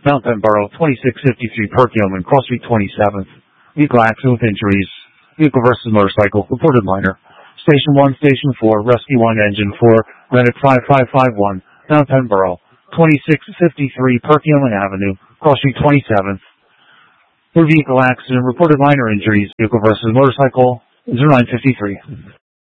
Mount Penborough, 2653 Perk Yeoman, Cross Street 27th. Vehicle accident with injuries. Vehicle versus motorcycle, reported minor. Station 1, Station 4, Rescue 1, Engine 4, Rennet 5551, Mount Penborough, 2653 Perk Yeoman Avenue, Cross Street 27th. For vehicle accident, reported minor injuries. Vehicle versus motorcycle, 0953.